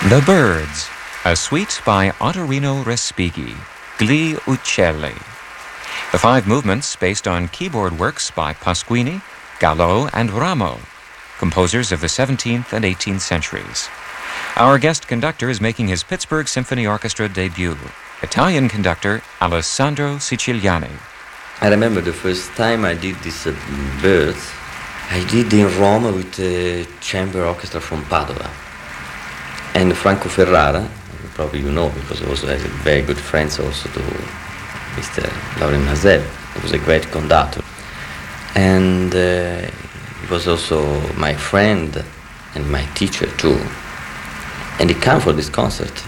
The Birds, a suite by Ottorino Respighi, Gli Uccelli. The 5 movements based on keyboard works by Pasquini, Gallo, and Rameau, composers of the 17th and 18th centuries. Our guest conductor is making his Pittsburgh Symphony Orchestra debut, Italian conductor Alessandro Siciliani. I remember the first time I did this Birds, I did in Rome with a chamber orchestra from Padova. And Franco Ferrara, probably you know, because he was a very good friend also to Mr. Laurent Mazel. He was a great conductor. And he was also my friend and my teacher too. And he came for this concert.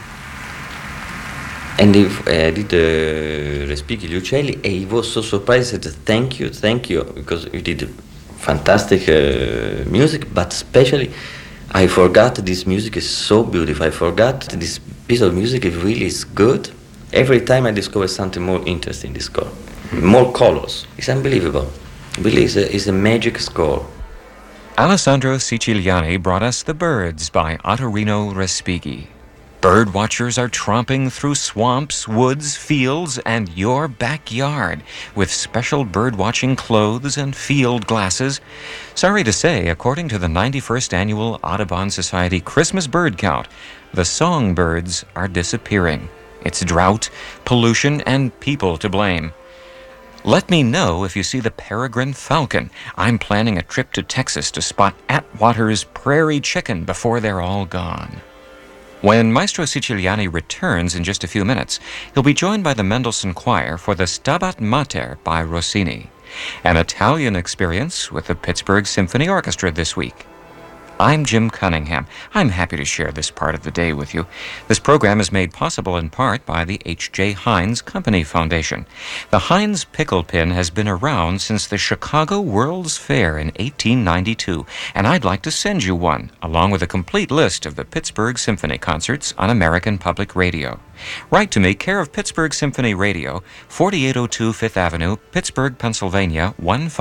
And he did Respighi Gli Uccelli, and he was so surprised. He said, thank you, because you did fantastic music, but especially I forgot this music is so beautiful. I forgot this piece of music really is good. Every time I discover something more interesting in this score, more colors. It's unbelievable. Really, it's a magic score. Alessandro Siciliani brought us The Birds by Ottorino Respighi. Bird watchers are tromping through swamps, woods, fields, and your backyard with special bird-watching clothes and field glasses. Sorry to say, according to the 91st Annual Audubon Society Christmas Bird Count, the songbirds are disappearing. It's drought, pollution, and people to blame. Let me know if you see the peregrine falcon. I'm planning a trip to Texas to spot Atwater's prairie chicken before they're all gone. When Maestro Siciliani returns in just a few minutes, he'll be joined by the Mendelssohn Choir for the Stabat Mater by Rossini, an Italian experience with the Pittsburgh Symphony Orchestra this week. I'm Jim Cunningham. I'm happy to share this part of the day with you. This program is made possible in part by the H.J. Heinz Company Foundation. The Heinz pickle pin has been around since the Chicago World's Fair in 1892, and I'd like to send you one, along with a complete list of the Pittsburgh Symphony concerts on American Public Radio. Write to me, care of Pittsburgh Symphony Radio, 4802 Fifth Avenue, Pittsburgh, Pennsylvania,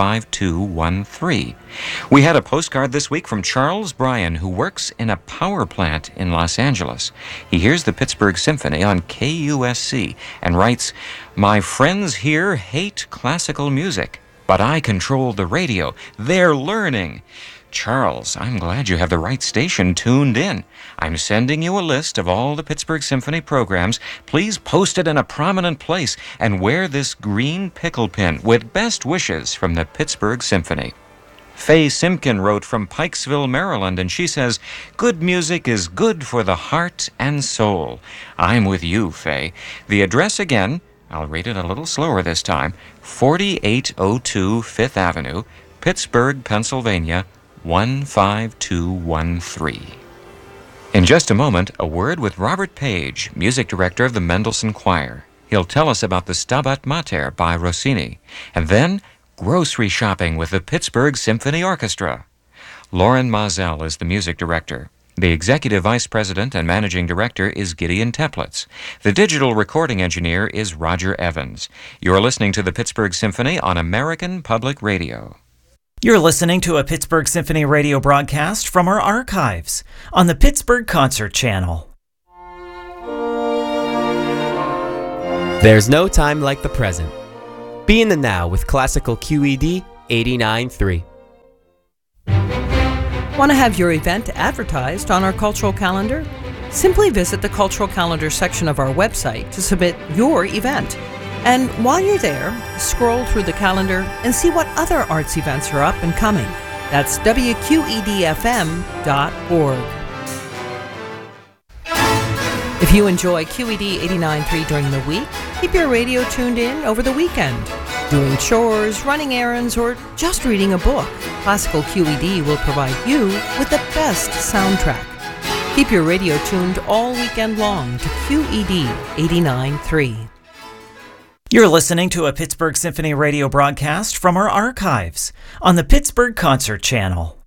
15213. We had a postcard this week from Charles Bryan, who works in a power plant in Los Angeles. He hears the Pittsburgh Symphony on KUSC and writes, "My friends here hate classical music, but I control the radio. They're learning." Charles, I'm glad you have the right station tuned in. I'm sending you a list of all the Pittsburgh Symphony programs. Please post it in a prominent place and wear this green pickle pin with best wishes from the Pittsburgh Symphony. Faye Simpkin wrote from Pikesville, Maryland, and she says, "Good music is good for the heart and soul." I'm with you, Faye. The address again, I'll read it a little slower this time, 4802 Fifth Avenue, Pittsburgh, Pennsylvania, 15213. In just a moment, a word with Robert Page, music director of the Mendelssohn Choir. He'll tell us about the Stabat Mater by Rossini, and then grocery shopping with the Pittsburgh Symphony Orchestra. Laurent Mazel is the music director. The executive vice president and managing director is Gideon Teplitz. The digital recording engineer is Roger Evans. You're listening to the Pittsburgh Symphony on American Public Radio. You're listening to a Pittsburgh Symphony radio broadcast from our archives on the Pittsburgh Concert Channel. There's no time like the present. Be in the now with classical QED 89.3. Want to have your event advertised on our cultural calendar? Simply visit the cultural calendar section of our website to submit your event. And while you're there, scroll through the calendar and see what other arts events are up and coming. That's WQEDFM.org. If you enjoy QED 89.3 during the week, keep your radio tuned in over the weekend. Doing chores, running errands, or just reading a book, Classical QED will provide you with the best soundtrack. Keep your radio tuned all weekend long to QED 89.3. You're listening to a Pittsburgh Symphony radio broadcast from our archives on the Pittsburgh Concert Channel.